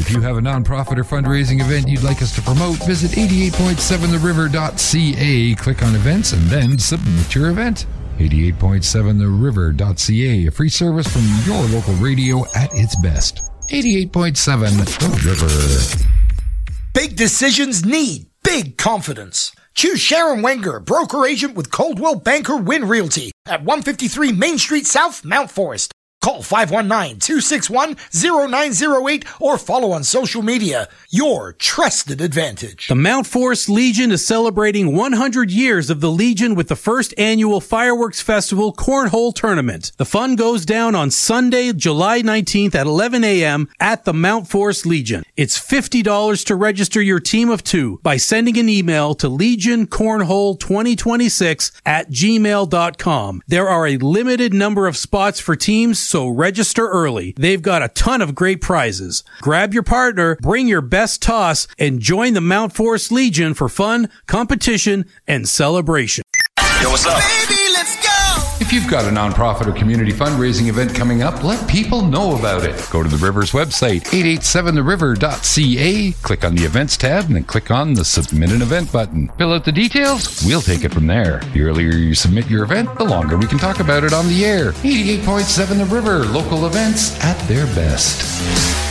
If you have a nonprofit or fundraising event you'd like us to promote, visit 88.7theriver.ca, click on events, and then submit your event. 88.7theriver.ca, a free service from your local radio at its best. 88.7 The River. Big decisions need big confidence. Choose Sharon Wenger, broker agent with Coldwell Banker Wynn Realty at 153 Main Street South, Mount Forest. Call 519-261-0908 or follow on social media. Your trusted advantage. The Mount Forest Legion is celebrating 100 years of the Legion with the first annual Fireworks Festival Cornhole Tournament. The fun goes down on Sunday, July 19th at 11 a.m. at the Mount Forest Legion. It's $50 to register your team of 2 by sending an email to legioncornhole2026@gmail.com. There are a limited number of spots for teams, so register early. They've got a ton of great prizes. Grab your partner, bring your best toss, and join the Mount Forest Legion for fun, competition, and celebration. Yo, what's up? Baby, let's go! If you've got a nonprofit or community fundraising event coming up, let people know about it. Go to the River's website, 887theriver.ca, click on the events tab, and then click on the submit an event button. Fill out the details, we'll take it from there. The earlier you submit your event, the longer we can talk about it on the air. 88.7 The River, local events at their best.